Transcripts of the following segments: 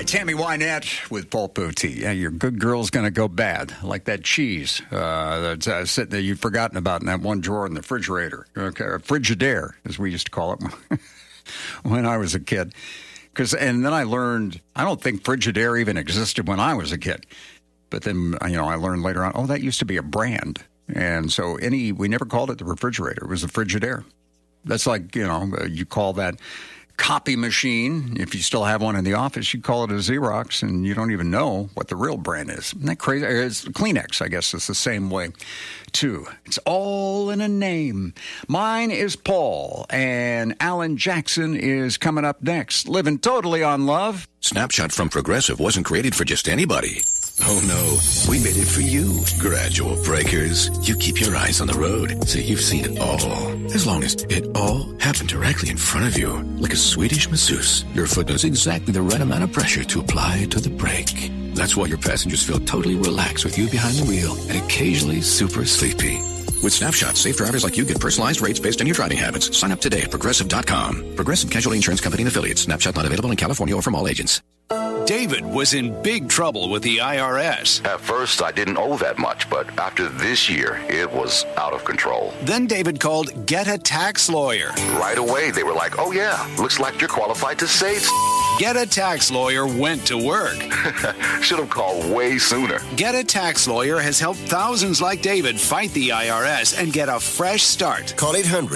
right, Tammy Wynette with Paul Poteet. Yeah, your good girl's going to go bad, like that cheese that's sitting there you've forgotten about in that one drawer in the refrigerator. Okay, Frigidaire, as we used to call it when I was a kid. And then I learned, I don't think Frigidaire even existed when I was a kid. But then, I learned later on, that used to be a brand. And so we never called it the refrigerator. It was the Frigidaire. That's like, you call that copy machine, if you still have one in the office, you call it a Xerox, and you don't even know what the real brand is. Isn't that crazy? It's Kleenex, I guess, it's the same way, too. It's all in a name. Mine is Paul, and Alan Jackson is coming up next. Living totally on love. Snapshot from Progressive wasn't created for just anybody. Oh, no. We made it for you. Gradual breakers. You keep your eyes on the road, so you've seen it all. As long as it all happened directly in front of you. Like a Swedish masseuse, your foot knows exactly the right amount of pressure to apply to the brake. That's why your passengers feel totally relaxed with you behind the wheel and occasionally super sleepy. With Snapshot, safe drivers like you get personalized rates based on your driving habits. Sign up today at Progressive.com. Progressive Casualty Insurance Company and Affiliates. Snapshot not available in California or from all agents. David was in big trouble with the IRS. At first, I didn't owe that much, but after this year, it was out of control. Then David called Get a Tax Lawyer. Right away, they were like, oh yeah, looks like you're qualified to save. Get a Tax Lawyer went to work. Should have called way sooner. Get a Tax Lawyer has helped thousands like David fight the IRS and get a fresh start. Call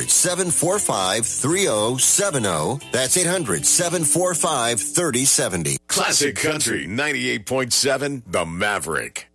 800-745-3070. That's 800-745-3070. Classic Country 98.7, The Maverick.